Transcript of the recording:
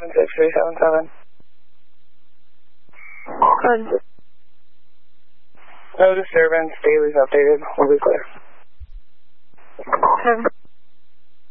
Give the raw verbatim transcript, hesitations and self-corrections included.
six three seven seven. Good. No disturbance. Dailies updated. We'll be clear. Okay.